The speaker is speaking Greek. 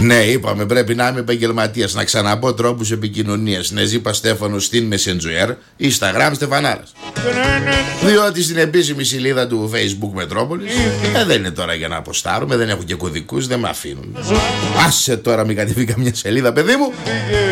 Ναι, είπαμε πρέπει να είμαι επαγγελματίας. Να ξαναπώ τρόπους επικοινωνίας. Νεζίπα Στέφανο στην Messenger, Instagram Στεφανάρας. Διότι στην επίσημη σελίδα του Facebook Μετρόπολης δεν είναι τώρα για να αποστάρουμε, δεν έχω και κωδικούς, δεν με αφήνουν. Άσε τώρα, μην κατεβεί καμιά σελίδα, παιδί μου.